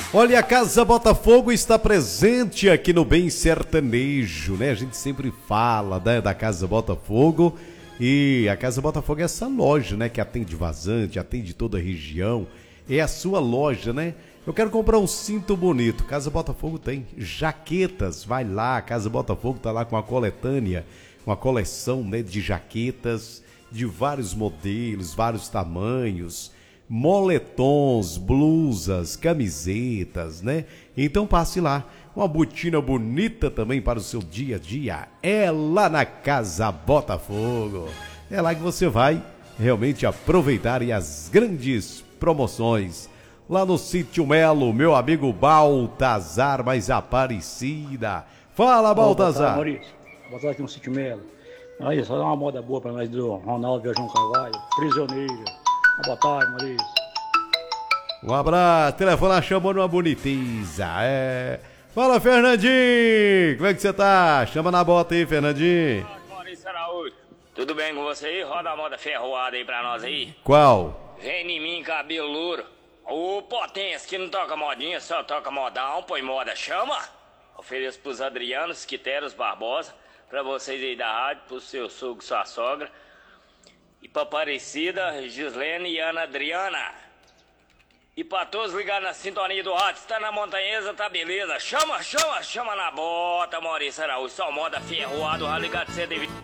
Olha, a Casa Botafogo está presente aqui no Bem Sertanejo, né? A gente sempre fala, né, da Casa Botafogo, e a Casa Botafogo é essa loja, né, que atende Vazante, atende toda a região. É a sua loja, né? Eu quero comprar um cinto bonito. Casa Botafogo tem jaquetas, vai lá, a Casa Botafogo tá lá com a coletânea, uma coleção, né, de jaquetas de vários modelos, vários tamanhos, moletons, blusas, camisetas, né? Então passe lá, uma botina bonita também para o seu dia a dia. É lá na Casa Botafogo. É lá que você vai realmente aproveitar e as grandes promoções. Lá no Sítio Melo, meu amigo Baltazar, mais Aparecida. Fala, Baltazar. Maurício, botar aqui no Sítio Melo. Aí, só dá uma moda boa pra nós do Ronaldo Viajão Carvalho, Prisioneiro. Boa tarde, Maurício. Um abraço, telefone chamou numa bonitiza, Fala, Fernandinho, como é que você tá? Chama na bota aí, Fernandinho. Maurício Araújo, tudo bem com você aí? Roda a moda ferroada aí pra nós aí. Qual? Vem em mim, cabelo louro. Ô, potência, que não toca modinha, só toca modão, põe moda, chama. Ofereço pros Adrianos, Quiteros, Barbosa, pra vocês aí da rádio, pro seu sogro, sua sogra. E pra Aparecida, Gislene e Ana Adriana. E pra todos ligados na sintonia do rádio, se tá na montanhesa, tá beleza. Chama na bota, Maurício Araújo. Só moda ferroado, ligado cedo e